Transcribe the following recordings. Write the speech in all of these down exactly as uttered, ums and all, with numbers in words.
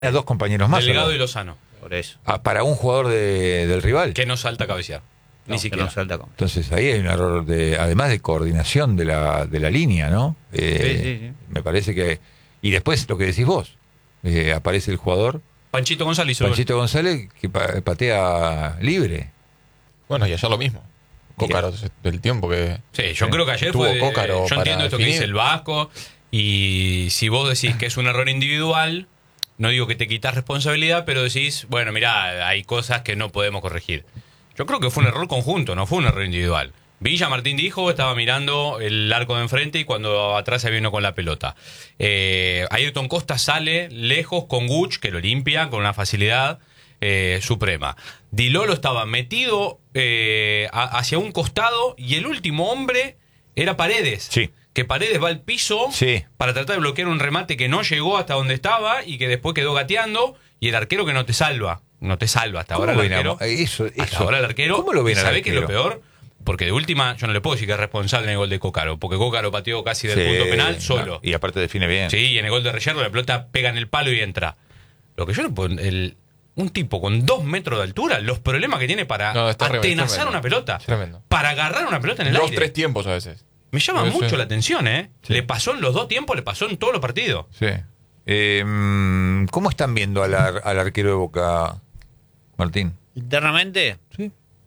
A dos compañeros más. Delgado y Lozano. Por eso. Ah, para un jugador de, del rival. Que no salta a cabecear. No, Ni siquiera. no salta con... Entonces ahí hay un error, de además de coordinación de la, de la línea, ¿no? Eh, Sí, sí, sí. Me parece que... Y después lo que decís vos. Eh, aparece el jugador, Panchito González hizo el gol. Panchito González, que pa- patea libre. Bueno, y ayer lo mismo. Cócaro, del tiempo que... Sí, yo Sí. creo que ayer Tuvo fue... de- Cócaro yo para entiendo esto que definir. dice el Vasco. Y si vos decís que es un error individual, no digo que te quitas responsabilidad, pero decís, bueno, mirá, hay cosas que no podemos corregir. Yo creo que fue un error conjunto, no fue un error individual. Villa, Martín dijo, estaba mirando el arco de enfrente y cuando atrás se vino con la pelota. Eh, Ayrton Costa sale lejos con Guch, que lo limpia con una facilidad eh, suprema. Di Lolo estaba metido eh, a- hacia un costado y el último hombre era Paredes. Sí. Que Paredes va al piso Sí. para tratar de bloquear un remate que no llegó hasta donde estaba y que después quedó gateando, y el arquero que no te salva. No te salva hasta ahora el ven a- arquero. Eso, Hasta eso. ahora el arquero. ¿Cómo lo ven ¿Y al sabe qué es lo arquero? peor? Porque de última, yo no le puedo decir que es responsable en el gol de Cócaro, porque Cócaro pateó casi del Sí, punto penal solo. no, y aparte define bien. Sí, y en el gol de Reyerdo la pelota pega en el palo y entra. Lo que yo no puedo. El, un tipo con dos metros de altura, los problemas que tiene para No, está tremendo, atenazar tremendo. una pelota. Tremendo. Para agarrar una pelota en el Dos, aire. tres tiempos a veces. Me llama Sí, mucho sí. la atención, ¿eh? Sí. Le pasó en los dos tiempos, le pasó en todos los partidos. Sí. Eh, mm, ¿Cómo están viendo al, ar- al arquero de Boca, Martín? Internamente, Sí.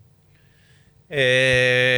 eh,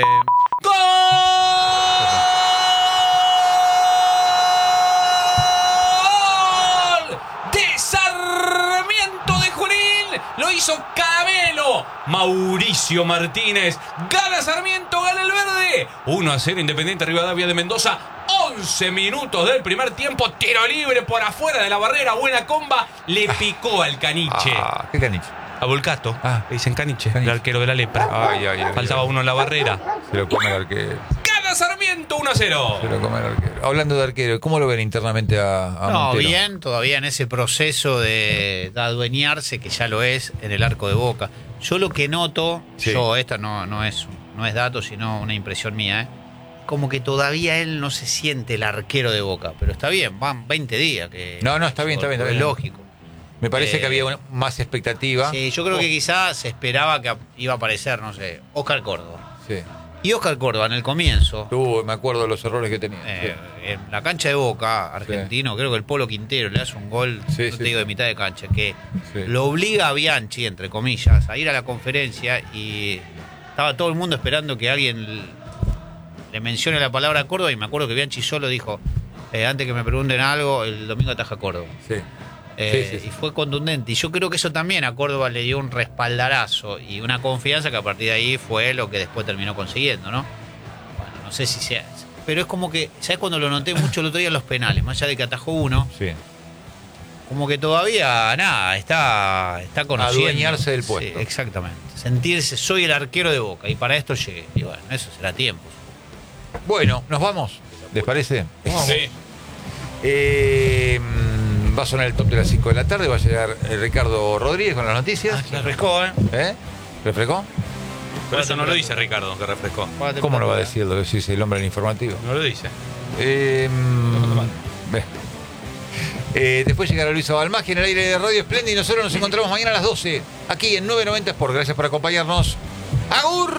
¡Gol! ¡De Sarmiento de Junín! ¡Lo hizo Cabelo! Mauricio Martínez. Gana Sarmiento, gana el verde. uno a cero Independiente Rivadavia de Mendoza. once minutos del primer tiempo. Tiro libre por afuera de la barrera. Buena comba. Le picó al caniche. Ah, ¿qué caniche? A Volcato. Ah. Le dicen caniche. Caniche. El arquero de la lepra. Ay, ay, ay, Faltaba ay. uno en la barrera. Se lo come el arquero. Gana Sarmiento uno a cero. Se lo come el arquero. Hablando de arquero, ¿cómo lo ven internamente a, a no, Montero? bien, todavía en ese proceso de, de adueñarse, que ya lo es, en el arco de Boca. Yo lo que noto, Sí. yo, esto no, no, es, no es dato, sino una impresión mía, ¿eh? Como que todavía él no se siente el arquero de Boca, pero está bien, van veinte días. Que, No, no, está bien, está bien, está Es bien. lógico. Me parece Eh, que había una- más expectativa. Sí, yo creo que quizás se esperaba que iba a aparecer, no sé, Oscar Córdoba. Sí. Y Oscar Córdoba en el comienzo, Tú, me acuerdo de los errores que tenía. eh, en la cancha de Boca, argentino, creo que el Polo Quintero le hace un gol, Sí, no sí, te digo sí. de mitad de cancha, que Sí. lo obliga a Bianchi, entre comillas, a ir a la conferencia y estaba todo el mundo esperando que alguien l- le mencione la palabra Córdoba y me acuerdo que Bianchi solo dijo, eh, antes que me pregunten algo, el domingo ataja Córdoba. Sí. Eh, Sí, sí, sí. Y fue contundente. Y yo creo que eso también a Córdoba le dio un respaldarazo y una confianza que a partir de ahí fue lo que después terminó consiguiendo, ¿no? Bueno, no sé si sea. Pero es como que, ¿sabes cuando lo noté mucho el otro día en los penales? Más allá de que atajó uno, Sí. como que todavía, nada, está, está conociendo. Adueñarse del puesto. Sí, exactamente. Sentirse, soy el arquero de Boca y para esto llegué. Y bueno, eso será tiempo. Bueno, nos vamos. ¿Les parece? Sí. Eh, mm, va a sonar el top de las cinco de la tarde. Va a llegar eh, Ricardo Rodríguez con las noticias. Se refrescó, ¿eh? ¿Eh? ¿Refrescó? Pero eso no lo dice Ricardo, que refrescó. ¿Cómo no va a decirlo? Si es el hombre del informativo. No lo dice. Eh, mm, ve. Eh, después llegará Luisa Balmagia en el aire de Radio Esplendid y nosotros nos encontramos mañana a las doce aquí en nueve noventa Sport. Gracias por acompañarnos. ¡Agur!